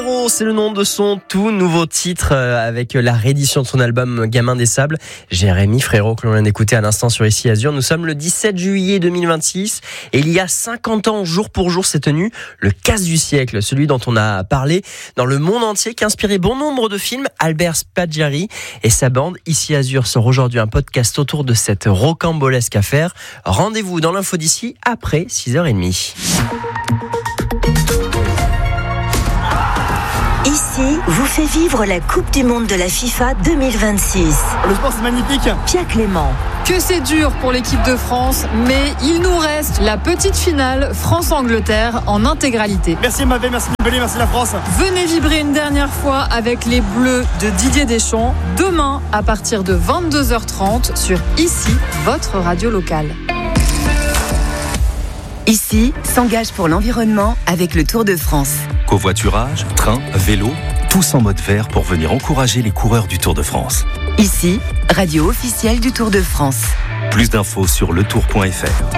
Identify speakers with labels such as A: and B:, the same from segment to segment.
A: C'est le nom de son tout nouveau titre avec la réédition de son album Gamin des Sables. Jérémy Frérot que l'on vient d'écouter à l'instant sur Ici Azur. Nous sommes le 17 juillet 2026 et il y a 50 ans, jour pour jour, s'est tenu le casse du siècle, celui dont on a parlé dans le monde entier, qui a inspiré bon nombre de films. Albert Spaggiari et sa bande. Ici Azur sort aujourd'hui un podcast autour de cette rocambolesque affaire. Rendez-vous dans l'info d'ici après 6h30.
B: Ici vous fait vivre la Coupe du Monde de la FIFA 2026.
C: Le sport, c'est magnifique.
B: Pierre Clément.
D: Que c'est dur pour l'équipe de France, mais il nous reste la petite finale France-Angleterre en intégralité.
C: Merci Mavé, merci Nibali, merci la France.
D: Venez vibrer une dernière fois avec les Bleus de Didier Deschamps, demain à partir de 22h30 sur Ici, votre radio locale.
B: Ici s'engage pour l'environnement avec le Tour de France.
E: Covoiturage, train, vélo, tous en mode vert pour venir encourager les coureurs du Tour de France.
B: Ici, radio officielle du Tour de France.
E: Plus d'infos sur letour.fr.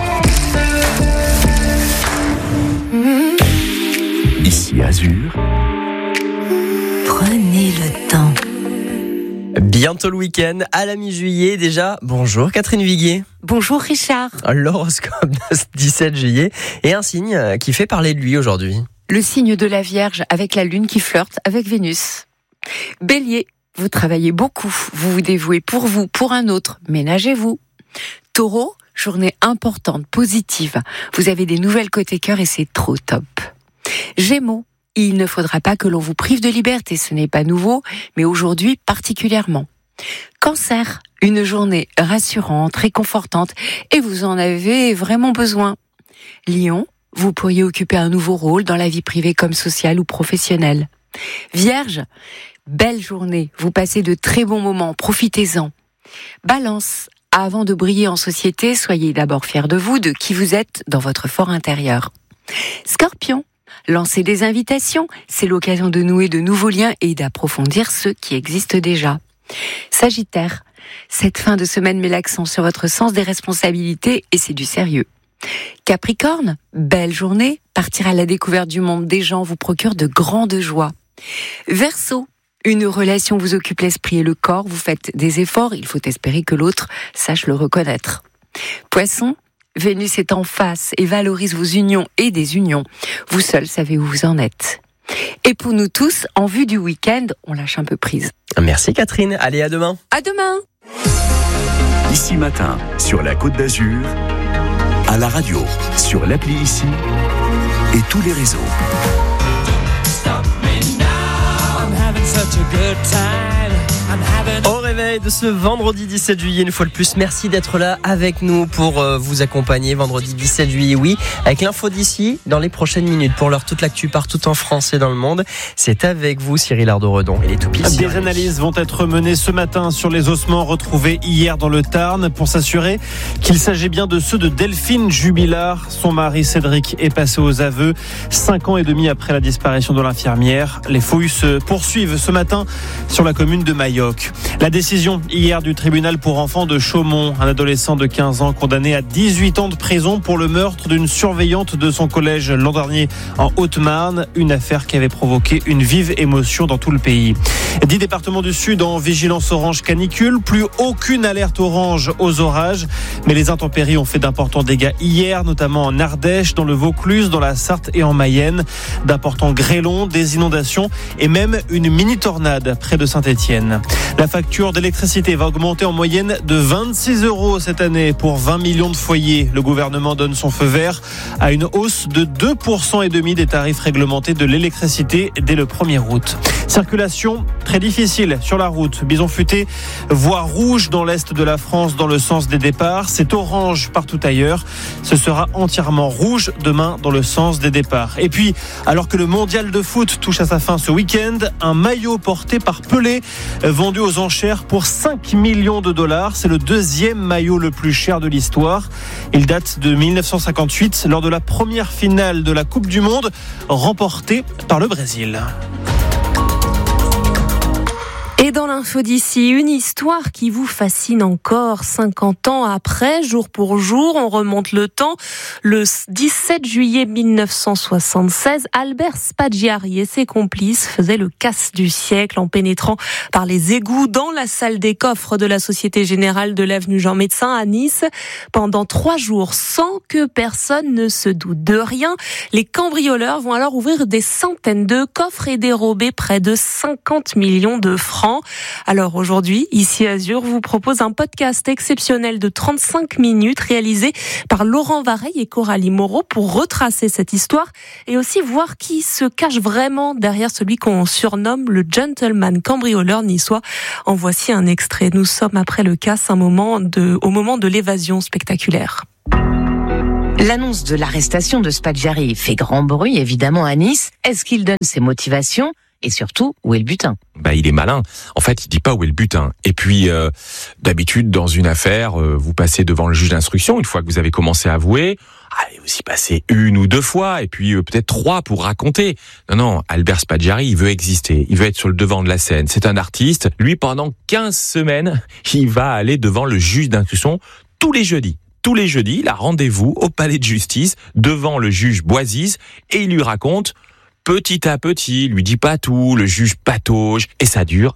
E: Ici Azur.
B: Prenez le temps.
A: Bientôt le week-end, à la mi-juillet déjà. Bonjour Catherine Viguier.
F: Bonjour Richard.
A: L'horoscope de ce 17 juillet et un signe qui fait parler de lui aujourd'hui.
F: Le signe de la Vierge avec la Lune qui flirte avec Vénus. Bélier, vous travaillez beaucoup, vous vous dévouez pour vous, pour un autre, ménagez-vous. Taureau, journée importante, positive. Vous avez des nouvelles côté cœur et c'est trop top. Gémeaux, il ne faudra pas que l'on vous prive de liberté, ce n'est pas nouveau, mais aujourd'hui particulièrement. Cancer, une journée rassurante, réconfortante, et vous en avez vraiment besoin. Lion, vous pourriez occuper un nouveau rôle dans la vie privée comme sociale ou professionnelle. Vierge, belle journée, vous passez de très bons moments, profitez-en. Balance, avant de briller en société, soyez d'abord fiers de vous, de qui vous êtes dans votre fort intérieur. Scorpion, lancez des invitations, c'est l'occasion de nouer de nouveaux liens et d'approfondir ceux qui existent déjà. Sagittaire, cette fin de semaine met l'accent sur votre sens des responsabilités et c'est du sérieux. Capricorne, belle journée, partir à la découverte du monde des gens vous procure de grandes joies. Verseau, une relation vous occupe l'esprit et le corps, vous faites des efforts, il faut espérer que l'autre sache le reconnaître. Poisson, Vénus est en face et valorise vos unions et désunions. Vous seul savez où vous en êtes. Et pour nous tous, en vue du week-end, on lâche un peu prise.
A: Merci Catherine, allez à demain.
F: À demain.
E: Ici matin, sur la Côte d'Azur, à la radio, sur l'appli Ici et tous les réseaux.
A: Au réveil de ce vendredi 17 juillet, une fois de plus, merci d'être là avec nous pour vous accompagner. Vendredi 17 juillet, oui, avec l'info d'ici dans les prochaines minutes. Pour l'heure, toute l'actu partout en France et dans le monde. C'est avec vous, Cyril Ardo-Redon. Et les toupies.
C: Des analyses vont être menées ce matin sur les ossements retrouvés hier dans le Tarn pour s'assurer qu'il s'agit bien de ceux de Delphine Jubilard. Son mari Cédric est passé aux aveux 5 ans et demi après la disparition de l'infirmière. Les fouilles se poursuivent ce matin sur la commune de Mayotte. La décision hier du tribunal pour enfants de Chaumont, un adolescent de 15 ans condamné à 18 ans de prison pour le meurtre d'une surveillante de son collège l'an dernier en Haute-Marne, une affaire qui avait provoqué une vive émotion dans tout le pays. 10 départements du Sud en vigilance orange canicule, plus aucune alerte orange aux orages, mais les intempéries ont fait d'importants dégâts hier, notamment en Ardèche, dans le Vaucluse, dans la Sarthe et en Mayenne, d'importants grêlons, des inondations et même une mini-tornade près de Saint-Étienne. La facture d'électricité va augmenter en moyenne de 26 € cette année pour 20 millions de foyers. Le gouvernement donne son feu vert à une hausse de 2,5% des tarifs réglementés de l'électricité dès le 1er août. Circulation très difficile sur la route. Bison-Futé, voie rouge dans l'est de la France dans le sens des départs. C'est orange partout ailleurs. Ce sera entièrement rouge demain dans le sens des départs. Et puis, alors que le mondial de foot touche à sa fin ce week-end, un maillot porté par Pelé vendu aux enchères pour 5 millions de dollars. C'est le deuxième maillot le plus cher de l'histoire. Il date de 1958 lors de la première finale de la Coupe du Monde remportée par le Brésil.
G: Et dans l'info d'ici, une histoire qui vous fascine encore 50 ans après, jour pour jour, on remonte le temps. Le 17 juillet 1976, Albert Spaggiari et ses complices faisaient le casse du siècle en pénétrant par les égouts dans la salle des coffres de la Société Générale de l'avenue Jean Médecin à Nice. Pendant 3 jours, sans que personne ne se doute de rien, les cambrioleurs vont alors ouvrir des centaines de coffres et dérober près de 50 millions de francs. Alors aujourd'hui, ici Azur vous propose un podcast exceptionnel de 35 minutes réalisé par Laurent Vareille et Coralie Moreau pour retracer cette histoire et aussi voir qui se cache vraiment derrière celui qu'on surnomme le gentleman cambrioleur niçois. En voici un extrait. Nous sommes après le casse, au moment de l'évasion spectaculaire.
H: L'annonce de l'arrestation de Spaggiari fait grand bruit, évidemment, à Nice. Est-ce qu'il donne ses motivations ? Et surtout, où est le butin ?
I: Il est malin. En fait, il dit pas où est le butin. Et puis, d'habitude, dans une affaire, vous passez devant le juge d'instruction une fois que vous avez commencé à avouer. Vous y passez 1 ou 2 fois, et puis peut-être 3 pour raconter. Non, Albert Spaggiari, il veut exister. Il veut être sur le devant de la scène. C'est un artiste. Lui, pendant 15 semaines, il va aller devant le juge d'instruction tous les jeudis. Tous les jeudis, il a rendez-vous au palais de justice devant le juge Boisise et il lui raconte petit à petit, il lui dit pas tout, le juge patauge et ça dure.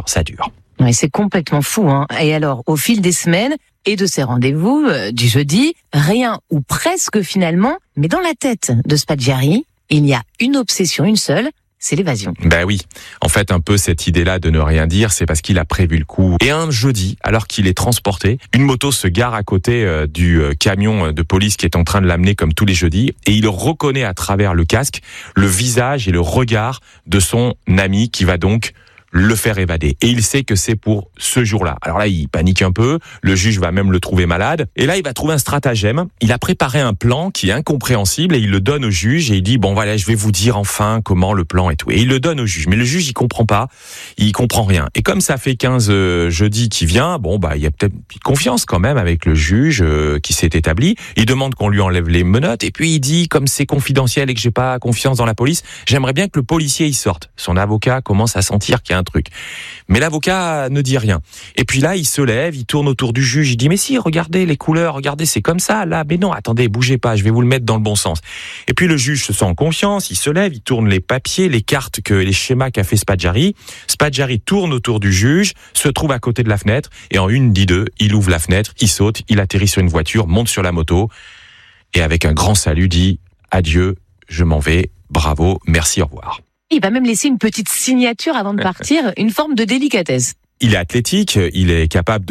H: Ouais, c'est complètement fou, hein. Et alors, au fil des semaines et de ces rendez-vous du jeudi, rien ou presque finalement, mais dans la tête de Spaggiari, il y a une obsession, une seule, c'est l'évasion.
I: Oui. En fait, un peu cette idée-là de ne rien dire, c'est parce qu'il a prévu le coup. Et un jeudi, alors qu'il est transporté, une moto se gare à côté du camion de police qui est en train de l'amener comme tous les jeudis, et il reconnaît à travers le casque le visage et le regard de son ami qui va donc le faire évader. Et il sait que c'est pour ce jour-là. Alors là, il panique un peu, le juge va même le trouver malade, et là, il va trouver un stratagème. Il a préparé un plan qui est incompréhensible, et il le donne au juge, et il dit, je vais vous dire enfin comment le plan et tout. Et il le donne au juge. Mais le juge, il comprend pas, il comprend rien. Et comme ça fait 15 jeudis qu'il vient, il y a peut-être confiance quand même avec le juge qui s'est établi. Il demande qu'on lui enlève les menottes, et puis il dit, comme c'est confidentiel et que j'ai pas confiance dans la police, j'aimerais bien que le policier y sorte. Son avocat commence à sentir qu'il y a un truc. Mais l'avocat ne dit rien. Et puis là, il se lève, il tourne autour du juge, il dit, mais si, regardez les couleurs, regardez, c'est comme ça, là, mais non, attendez, bougez pas, je vais vous le mettre dans le bon sens. Et puis le juge se sent en confiance, il se lève, il tourne les papiers, les cartes, les schémas qu'a fait Spaggiari. Spaggiari tourne autour du juge, se trouve à côté de la fenêtre, et en 1, 2, il ouvre la fenêtre, il saute, il atterrit sur une voiture, monte sur la moto, et avec un grand salut dit, adieu, je m'en vais, bravo, merci, au revoir.
H: Il va même laisser une petite signature avant de partir, une forme de délicatesse.
I: Il est athlétique, il est capable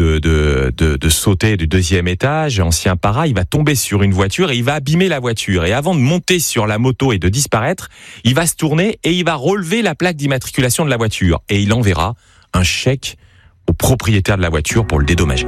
I: de sauter du 2e étage, ancien para, il va tomber sur une voiture et il va abîmer la voiture. Et avant de monter sur la moto et de disparaître, il va se tourner et il va relever la plaque d'immatriculation de la voiture. Et il enverra un chèque au propriétaire de la voiture pour le dédommager.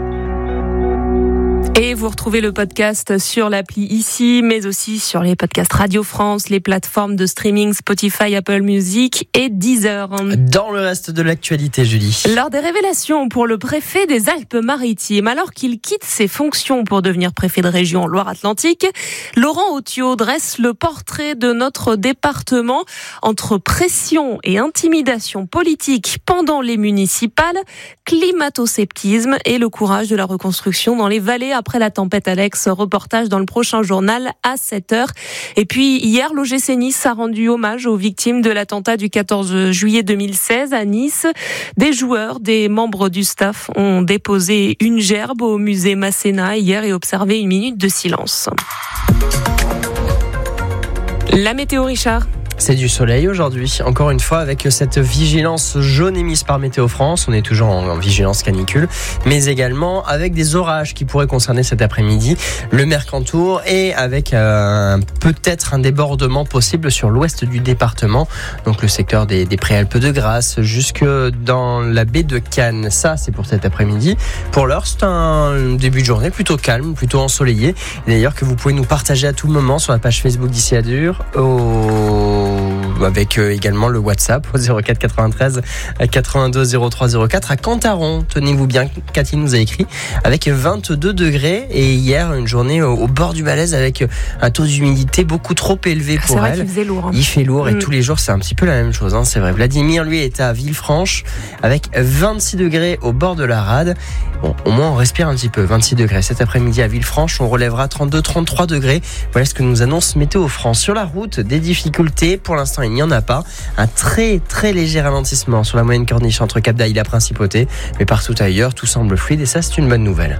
G: Et vous retrouvez le podcast sur l'appli ici, mais aussi sur les podcasts Radio France, les plateformes de streaming Spotify, Apple Music et Deezer.
A: Dans le reste de l'actualité, Julie.
G: Lors des révélations pour le préfet des Alpes-Maritimes, alors qu'il quitte ses fonctions pour devenir préfet de région Loire-Atlantique, Laurent Othiau dresse le portrait de notre département entre pression et intimidation politique pendant les municipales, climato-sceptisme et le courage de la reconstruction dans les vallées après la tempête Alex. Reportage dans le prochain journal à 7h. Et puis hier, l'OGC Nice a rendu hommage aux victimes de l'attentat du 14 juillet 2016 à Nice. Des joueurs, des membres du staff ont déposé une gerbe au musée Masséna hier et observé 1 minute de silence. La météo, Richard.
A: C'est du soleil aujourd'hui, encore une fois avec cette vigilance jaune émise par Météo France. On est toujours en vigilance canicule, mais également avec des orages qui pourraient concerner cet après-midi le Mercantour et avec peut-être un débordement possible sur l'ouest du département, donc le secteur des Préalpes de Grasse jusque dans la baie de Cannes. Ça, c'est pour cet après-midi. Pour l'heure, c'est un début de journée plutôt calme, plutôt ensoleillé. D'ailleurs, que vous pouvez nous partager à tout moment sur la page Facebook d'Ici Azur avec également le WhatsApp au 04 93 82 03 04. À Cantaron, tenez-vous bien, Cathy nous a écrit, avec 22 degrés et hier une journée au bord du malaise avec un taux d'humidité beaucoup trop élevé pour elle.
G: Il faisait lourd.
A: Il fait lourd et tous les jours c'est un petit peu la même chose, hein, c'est vrai. Vladimir lui est à Villefranche avec 26 degrés au bord de la rade. Bon, au moins on respire un petit peu. 26 degrés cet après-midi à Villefranche, on relèvera 32-33 degrés. Voilà ce que nous annonce Météo France. Sur la route, des difficultés, pour l'instant il n'y en a pas. Un très très léger ralentissement sur la moyenne corniche entre Cap d'Aille et la Principauté, mais partout ailleurs tout semble fluide et ça c'est une bonne nouvelle.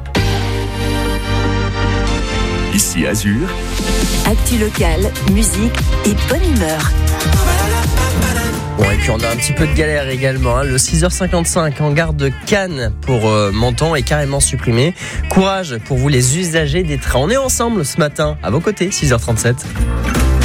E: Ici Azur.
B: Actu locale, musique et bonne humeur.
A: Bon, et puis on a un petit peu de galère également, hein. Le 6h55 en gare de Cannes pour Menton est carrément supprimé. Courage pour vous les usagers des trains. On est ensemble ce matin, à vos côtés, 6h37.